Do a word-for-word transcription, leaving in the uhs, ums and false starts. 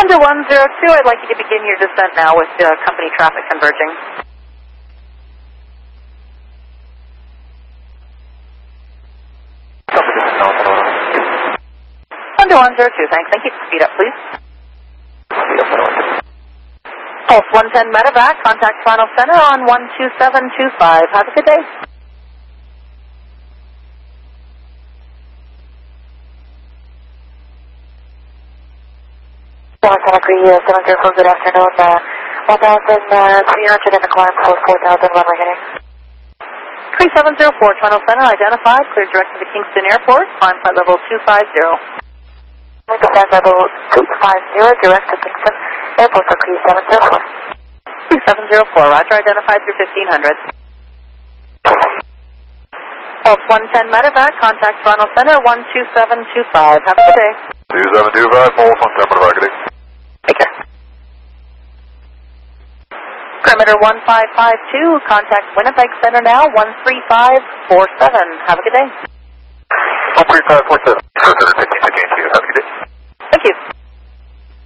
Thunder one zero two, I'd like you to begin your descent now with uh, company traffic converging. Thunder one zero two, thanks. Thank you. Speed up, please. Pulse one ten medevac, contact final center on one two seven two five. Have a good day. Santa Cruz, seven zero four, good afternoon. Uh, one thousand three hundred in the climb for four thousand runway heading. three seven zero four, Toronto Center identified, cleared direct to the Kingston Airport, climb flight level two five zero. Flight level two five zero, direct to Kingston Airport for Cree seven zero four. three seven zero four, roger, identified through fifteen hundred. Pulse one ten medevac, contact Toronto Center one two seven two five. Have a good day. two seven two five, Pulse one ten medevac, good day. Take care. Perimeter one five five two, contact Winnipeg Center now, one three five four seven. Have a good day. one three five four seven,